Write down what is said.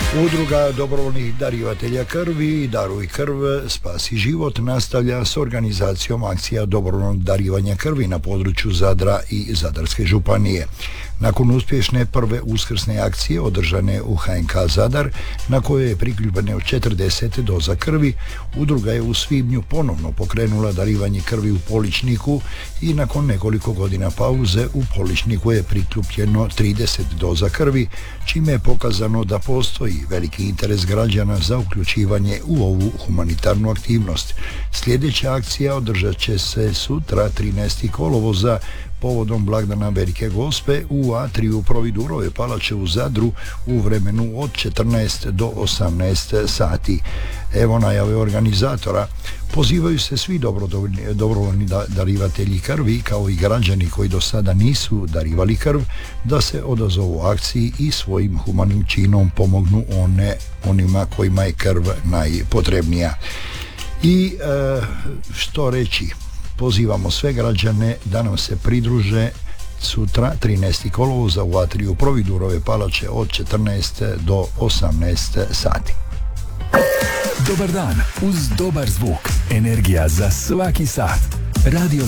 Udruga dobrovoljnih darivatelja krvi Daruj krv, spasi život nastavlja s organizacijom akcija dobrovoljnog darivanja krvi na području Zadra i Zadarske županije. Nakon uspješne prve uskrsne akcije održane u HNK Zadar, na kojoj je prikupljeno 40 doza krvi, udruga je u svibnju ponovno pokrenula darivanje krvi u Poličniku i nakon nekoliko godina pauze u Poličniku je prikupljeno 30 doza krvi, čime je pokazano da postoji veliki interes građana za uključivanje u ovu humanitarnu aktivnost. Sljedeća akcija održat će se sutra 13. kolovoza povodom blagdana Velike Gospe u atriju Providurove palače u Zadru u vremenu od 14 do 18 sati. Evo najave organizatora. Pozivaju se svi dobrovoljni darivatelji krvi kao i građani koji do sada nisu darivali krv da se odazovu akciji i svojim humanim činom pomognu onima kojima je krv najpotrebnija. I što reći? Pozivamo sve građane da nam se pridruže sutra 13. kolovoza u atriju Providurove palače od 14 do 18 sati. Dobar dan uz dobar zvuk. Energija za svaki sat. Radio